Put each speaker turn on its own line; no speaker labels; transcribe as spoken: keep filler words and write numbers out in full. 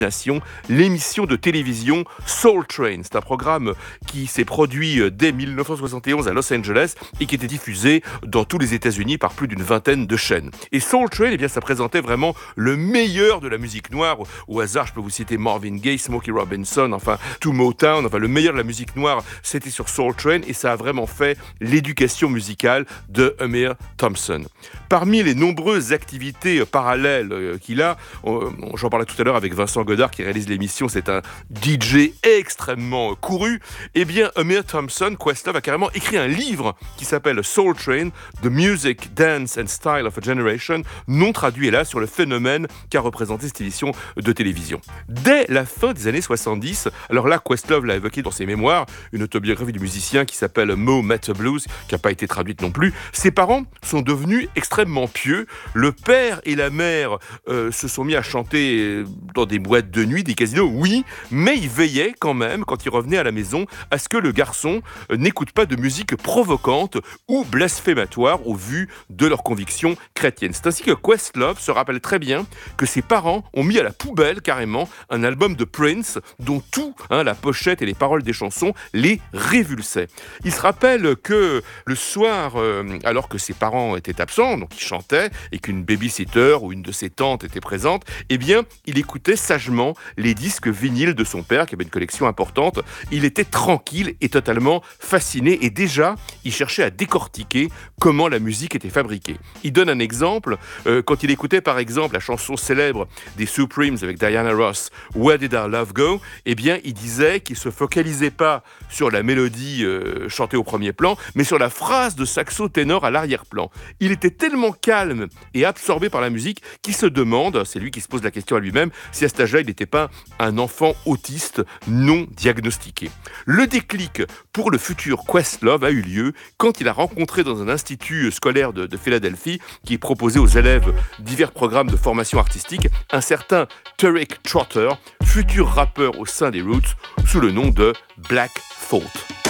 l'émission de télévision Soul Train. C'est un programme qui s'est produit dès dix-neuf cent soixante et onze à Los Angeles et qui était diffusé dans tous les États-Unis par plus d'une vingtaine de chaînes. Et Soul Train, eh bien, ça présentait vraiment le meilleur de la musique noire. Au hasard, je peux vous citer Marvin Gaye, Smokey Robinson, enfin tout Motown, enfin le meilleur de la musique noire, c'était sur Soul Train et ça a vraiment fait l'éducation musicale de Hunter Thompson. Parmi les nombreuses activités parallèles qu'il a, j'en parlais tout à l'heure avec Vincent Godard qui réalise l'émission, c'est un D J extrêmement couru. Eh bien, Hunter Thompson, Questlove, a carrément écrit un livre qui s'appelle Soul Train, The Music, Dance and Style of a Generation, non traduit hélas sur le phénomène qu'a représenté cette émission de télévision. Dès la fin des années soixante-dix, alors là, Questlove l'a évoqué dans ses mémoires, une autobiographie du musicien qui s'appelle Mo Metta Blues, qui n'a pas été traduite non plus, ses parents sont devenus extrêmement pieux. Le père et la mère euh, se sont mis à chanter dans des boîtes de nuit, des casinos, oui, mais ils veillaient quand même, quand ils revenaient à la maison, à ce que le garçon euh, n'écoute pas de musique provocante ou blasphématoire au vu de leurs convictions chrétiennes. C'est ainsi que Questlove se rappelle très bien que ses parents ont mis à la poubelle carrément un album de Prince dont tout, hein, la pochette et les paroles des chansons, les révulsaient. Il se rappelle que le soir, euh, alors que ses parents étaient absents, donc il chantait, et qu'une babysitter ou une de ses tantes était présente, eh bien, il écoutait sagement les disques vinyles de son père, qui avait une collection importante. Il était tranquille et totalement fasciné, et déjà, il cherchait à décortiquer comment la musique était fabriquée. Il donne un exemple, euh, quand il écoutait par exemple la chanson célèbre des Supremes avec Diana Ross, Where Did Our Love Go? Eh bien, il disait qu'il se focalisait pas sur la mélodie euh, chantée au premier plan, mais sur la phrase de saxo ténor à l'arrière-plan. Il était tellement calme et absorbé par la musique qu'il se demande, c'est lui qui se pose la question à lui-même, si à cet âge-là, il n'était pas un enfant autiste non diagnostiqué. Le déclic pour le futur Questlove a eu lieu quand il a rencontré dans un institut scolaire de, de Philadelphie qui proposait aux élèves divers programmes de formation artistique un certain Turek Trotter, futur rappeur au sein des Roots, sous le nom de Black Thought.